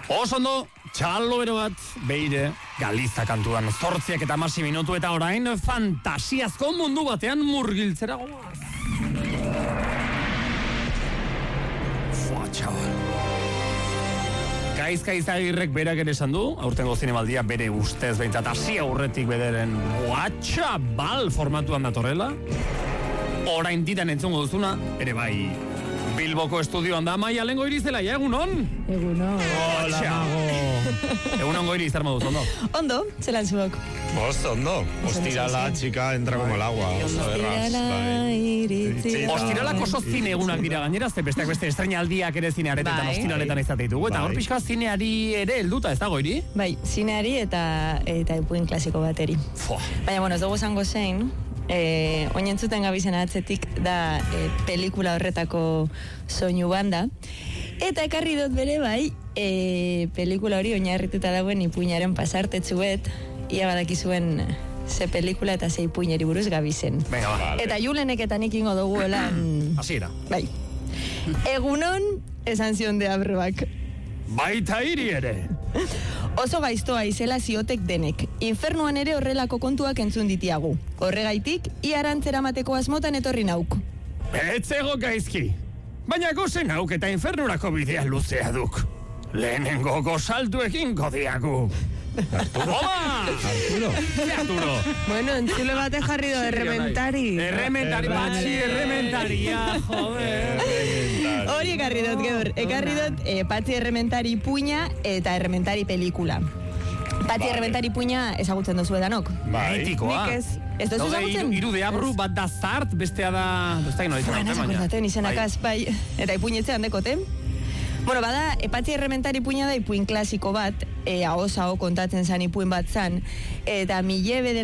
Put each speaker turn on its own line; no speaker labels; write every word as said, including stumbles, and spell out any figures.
Oso ondo, txalo bero bat, beire, Galiza kantuan zortziak eta masi minutu eta orain fantasiazko mundu batean murgiltzera goaz. Fua, txabal. Gaizka Izagirrek berak ere esan du, aurtengo zinemaldia bere ustez behintzat hasi aurretik bederen txabal formatuan datorrela. Orain ditan entzungo duzuna, ere bai, Bilboko estudioan da Maia Lengo irizela, ja, egunon?
Egunon.
Hola, mago. Egunon goiri, zer moduz, ondo?
Ondo, zelan zuok.
Bost, ondo. Ostirala, chica, entra como el agua.
Ostirala iritzi.
Ostiralako oso zine egunak dira gainera, ze besteak beste estrenaldiak ere zinearetetan ostiraletan izate ditugu, eta hor pixka zineari ere helduta, ez da goiri?
Bai, zineari eta eta ipuin klasiko bateri. Baina, bueno, ez dugu zango zein, Eh, oinentzuten gabizen atzetik da eh, pelikula horretako soinu banda. Eta ekarri dut bere bai, eh, pelikula hori oinarrituta dagoen ipuinaren pasartetzuet, ia badakizuen ze pelikula eta ze ipuineri buruz gabizen.
Venga, vale.
Eta Julenek eta nik ingo dugu elan...
Hasiera.
Bai. Egunon, esan zion de abroak.
Baita hiri ere.
Oso gaiztoa izela ziotek denek. Infernuan ere horrelako kontuak entzun ditiagu. Horregaitik, iarantzera mateko asmotan etorri nauk.
Etzego gaizki. Baina gozen nauk eta infernurako bidea luzea duk. Lehenengo gozaldu egingo diagu.
Arturo.
Oba!
Arturo.
Arturo.
Bueno, entzule bate jarri do, errementari.
Errementari, batxi, errementaria, joder.
Hori ekarri dut, gaur. Ekarri dut, eh, patxi errementari puina eta errementari pelikula. Patxi errementari puina ezagutzen dozu edanok.
Bai.
Etikoa.
Nik ez. Ez dozu ezagutzen?
Iru de abru, bat da zart, bestea da... Bestea ino ditzen
Baina, zakozaten izenakaz, bai. Eta ipuinetzean dekoten. Bueno, bada, epatzi errementari puina da ipuin klasiko bat, e, ahoz aho kontatzen zan ipuin bat zan, eta mile